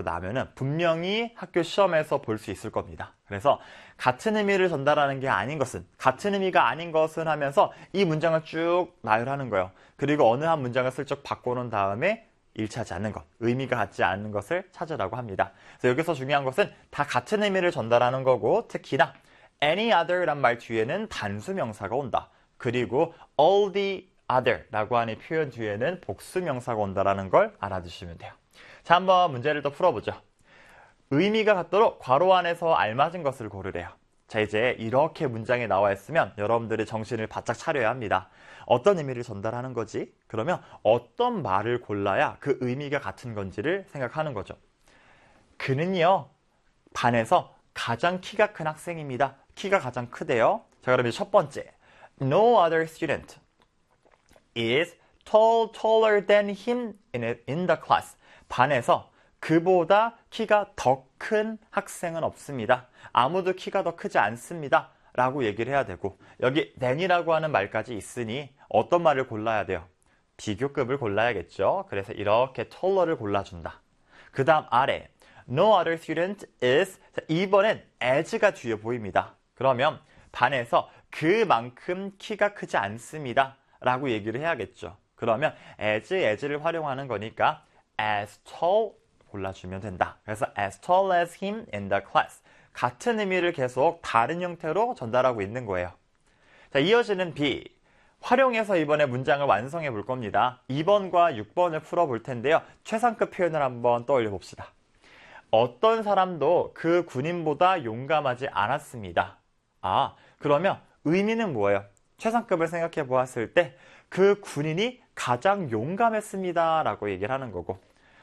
나면은 분명히 학교 시험에서 볼 수 있을 겁니다. 그래서 같은 의미를 전달하는 게 아닌 것은, 같은 의미가 아닌 것은 하면서 이 문장을 쭉 나열하는 거예요. 그리고 어느 한 문장을 슬쩍 바꿔놓은 다음에 일치하지 않는 것, 의미가 같지 않는 것을 찾으라고 합니다. 그래서 여기서 중요한 것은 다 같은 의미를 전달하는 거고, 특히나 any other란 말 뒤에는 단수 명사가 온다. 그리고 all the other 라고 하는 표현 뒤에는 복수 명사가 온다는 걸 알아두시면 돼요. 자, 한번 문제를 더 풀어보죠. 의미가 같도록 괄호 안에서 알맞은 것을 고르래요. 자, 이제 이렇게 문장이 나와 있으면 여러분들이 정신을 바짝 차려야 합니다. 어떤 의미를 전달하는 거지? 그러면 어떤 말을 골라야 그 의미가 같은 건지를 생각하는 거죠. 그는요, 반에서 가장 키가 큰 학생입니다. 키가 가장 크대요. 자, 그러면 첫 번째, no other student is taller than him in the class. 반에서 그보다 키가 더 큰 학생은 없습니다. 아무도 키가 더 크지 않습니다. 라고 얘기를 해야 되고, 여기 than이라고 하는 말까지 있으니 어떤 말을 골라야 돼요? 비교급을 골라야겠죠. 그래서 이렇게 taller를 골라준다. 그 다음 아래 no other student is, 이번엔 as가 뒤에 보입니다. 그러면 반에서 그만큼 키가 크지 않습니다. 라고 얘기를 해야겠죠. 그러면 as를 활용하는 거니까 as tall 골라주면 된다. 그래서 as tall as him in the class. 같은 의미를 계속 다른 형태로 전달하고 있는 거예요. 자, 이어지는 B. 활용해서 이번에 문장을 완성해 볼 겁니다. 2번과 6번을 풀어볼 텐데요. 최상급 표현을 한번 떠올려 봅시다. 어떤 사람도 그 군인보다 용감하지 않았습니다. 아, 그러면 의미는 뭐예요? 최상급을 생각해 보았을 때 그 군인이 가장 용감했습니다 라고 얘기를 하는 거고,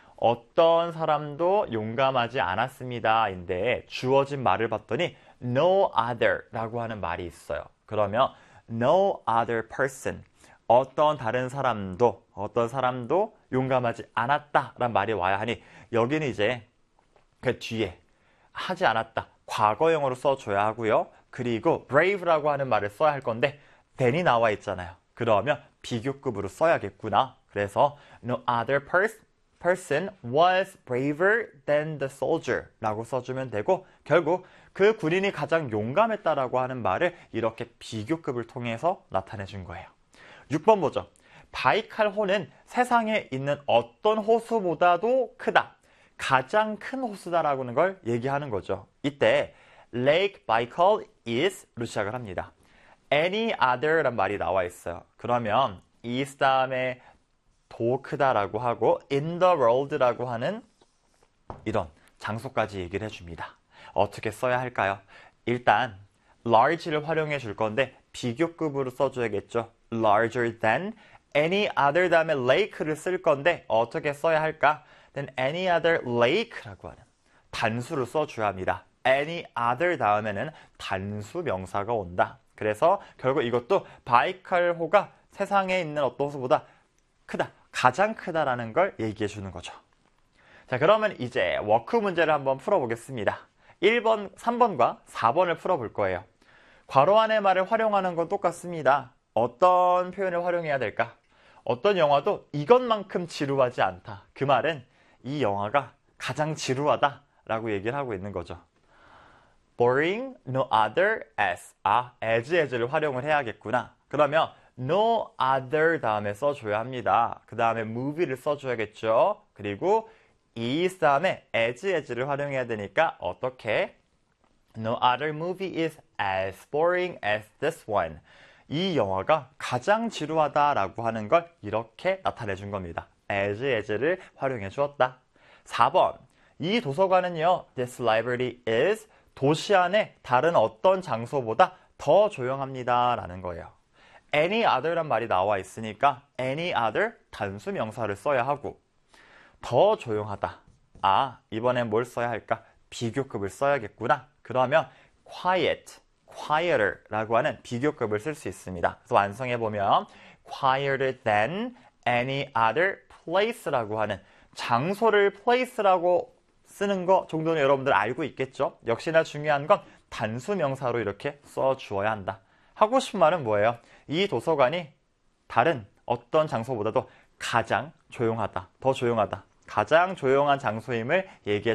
어떤 사람도 용감하지 않았습니다 인데 주어진 말을 봤더니 no other 라고 하는 말이 있어요. 그러면 no other person, 어떤 다른 사람도, 어떤 사람도 용감하지 않았다 라는 말이 와야 하니, 여기는 이제 그 뒤에 하지 않았다, 과거형으로 써줘야 하고요. 그리고 brave라고 하는 말을 써야 할 건데 than이 나와 있잖아요. 그러면 비교급으로 써야겠구나. 그래서 no other person was braver than the soldier 라고 써주면 되고, 결국 그 군인이 가장 용감했다라고 하는 말을 이렇게 비교급을 통해서 나타내 준 거예요. 6번 보죠. 바이칼호는 세상에 있는 어떤 호수보다도 크다. 가장 큰 호수다라고 하는 걸 얘기하는 거죠. 이때 Lake Baikal is로 시작을 합니다. Any other란 말이 나와 있어요. 그러면 is 다음에 더 크다라고 하고 in the world라고 하는 이런 장소까지 얘기를 해줍니다. 어떻게 써야 할까요? 일단 large를 활용해 줄 건데 비교급으로 써줘야겠죠. larger than, any other 다음에 lake를 쓸 건데 어떻게 써야 할까? then any other lake라고 하는 단수를 써줘야 합니다. any other 다음에는 단수 명사가 온다. 그래서 결국 이것도 바이칼호가 세상에 있는 어떤 호수보다 크다, 가장 크다라는 걸 얘기해 주는 거죠. 자, 그러면 이제 워크 문제를 한번 풀어보겠습니다. 1번, 3번과 4번을 풀어볼 거예요. 괄호 안의 말을 활용하는 건 똑같습니다. 어떤 표현을 활용해야 될까? 어떤 영화도 이것만큼 지루하지 않다. 그 말은 이 영화가 가장 지루하다 라고 얘기를 하고 있는 거죠. boring, no other as. as를 활용을 해야겠구나. 그러면 no other 다음에 써줘야 합니다. 그 다음에 movie를 써줘야겠죠. 그리고 is 다음에 as를 활용해야 되니까 어떻게? No other movie is as boring as this one. 이 영화가 가장 지루하다라고 하는 걸 이렇게 나타내 준 겁니다. as를 활용해 주었다. 4번. 이 도서관은요, this library is 도시 안에 다른 어떤 장소보다 더 조용합니다 라는 거예요. any other란 말이 나와 있으니까 any other 단수 명사를 써야 하고, 더 조용하다. 이번엔 뭘 써야 할까? 비교급을 써야겠구나. 그러면 quiet, quieter 라고 하는 비교급을 쓸 수 있습니다. 그래서 완성해보면 quieter than any other place라고 하는 장소를 place라고 쓰는 거 정도는 여러분들 알고 있겠죠? 역시나 중요한 건 단수 명사로 이렇게 써주어야 한다. 하고 싶은 말은 뭐예요? 이 도서관이 다른 어떤 장소보다도 가장 조용하다, 더 조용하다, 가장 조용한 장소임을 얘기해